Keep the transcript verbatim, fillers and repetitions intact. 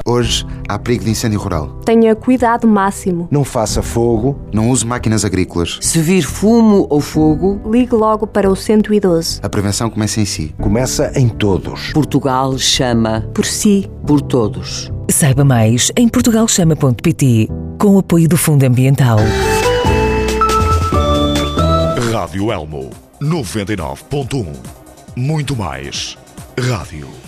Hoje há perigo de incêndio rural. Tenha cuidado máximo. Não faça fogo. Não use máquinas agrícolas. Se vir fumo ou fogo, ligue logo para o cento e doze. A prevenção começa em si. Começa em todos. Portugal chama por si, por todos. Saiba mais em portugal chama ponto pt, com o apoio do Fundo Ambiental. Rádio Elmo noventa e nove ponto um. Muito mais rádio.